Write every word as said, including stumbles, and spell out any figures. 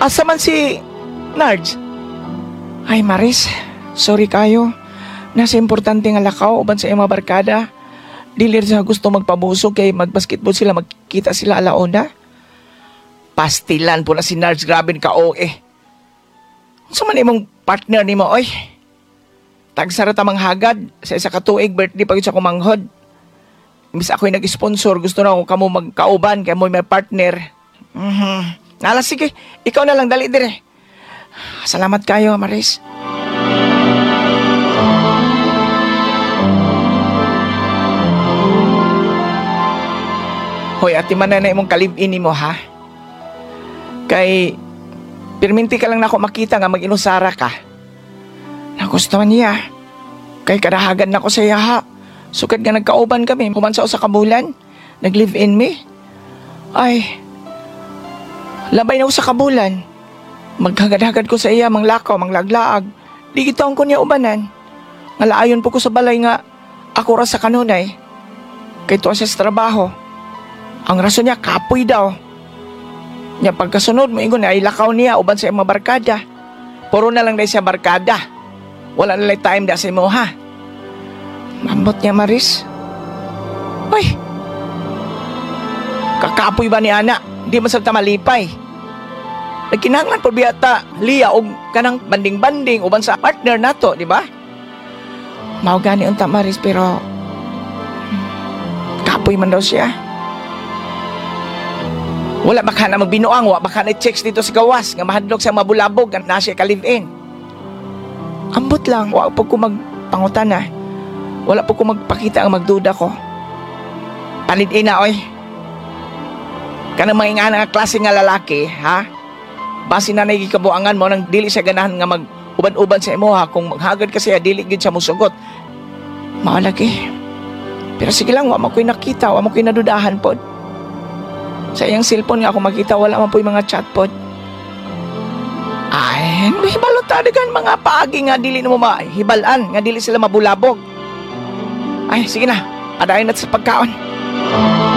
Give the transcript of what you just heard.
Asa man si Nards? Ay, Maris, sorry kayo. Nasa importante nga lakaw uban sa iyong mga barkada. Dilir sa gusto magpabusog kay magbasketball sila, magkita sila alauna. Pastilan po na si Nards, grabe ka o eh. Sa man imong partner ni mo, oy. Tagsara tamang hagad sa isa katuig birthday pagod sa kumanghod. Imbis ako'y nag-sponsor, gusto na ako kamo magkauban kay mo may partner. Mhm. Nala, sige, ikaw na lang, dali dire. Salamat kayo, Maris. Hoy, ati man na imong kalib-in mo, ha? Kay, pirminti ka lang na ako makita nga mag-inusara ka. Nagustuhan niya. Kay karahagan na ko sa iya, ha? Sukad nga nagkauban kami, kumansa sa kabulan. Nag-live-in me. Ay, labay na ko sa kabulan. Maghagad-hagad ko sa iya, manglakaw, manglaglaag. Di gitawang ko niya ubanan. Ngalaayon po ko sa balay nga, ako ra sa kanunay. Kay tuwa siya sa trabaho. Ang rason niya, kapoy daw. Niya pagkasunod mo, ingon ay lakaw niya, uban sa mga barkada. Puro na lang na siya barkada. Wala na lang time da sa imo, ha? Mambot niya, Maris. Uy! Kakapoy ba ni Ana? Di masabta malipay. Nagkinahanglan po biyata, Lia, o kanang banding-banding, uban sa partner nato, di ba? Mao gani unta, Maris, pero kapoy man daw siya. Wala baka na magbinuang, wa baka na checks dito sa gawas, nga mahadlok sa mabulabog, nga na siya ka-live-in. Ambot lang, wa po ko magpangutan na. Wala po ko magpakita ang magduda ko. Panid-in na, oy. Kanang mga nga nga klase nga lalaki, ha? Basi na nagikabuangan mo nang dili siya ganahan nga mag-uban-uban sa imo, ha? Kung maghagad ka siya, dili gid siya musugot. Maalagi. Pero sige lang, wa mo ko'y nakita, wa mo ko'y nadudahan po. Sa iyang cellphone nga ako makita, wala man po yung mga chat po. Ay, hibalot talagang mga paagi nga dili na mo mahibalan, nga dili sila mabulabog. Ay, sige na, adayon natin sa pagkaon.